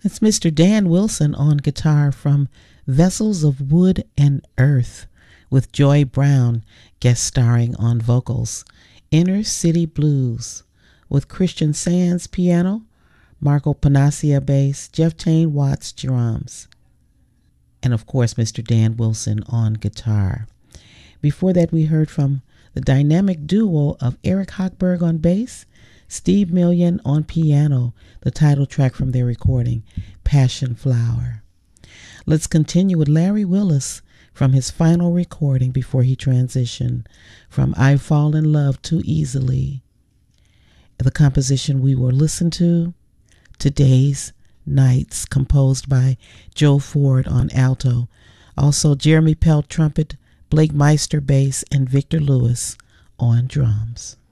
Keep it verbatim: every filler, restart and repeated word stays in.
It's Mister Dan Wilson on guitar from Vessels of Wood and Earth, with Joy Brown guest starring on vocals. Inner City Blues, with Christian Sands piano, Marco Panacea bass, Jeff Tane Watts drums, and of course Mister Dan Wilson on guitar. Before that, we heard from the dynamic duo of Eric Hochberg on bass, Steve Million on piano, the title track from their recording, Passion Flower. Let's continue with Larry Willis from his final recording before he transitioned from I Fall in Love Too Easily. The composition we will listen to, Today's Nights, composed by Joe Ford on alto. Also Jeremy Pelt trumpet, Blake Meister bass, and Victor Lewis on drums.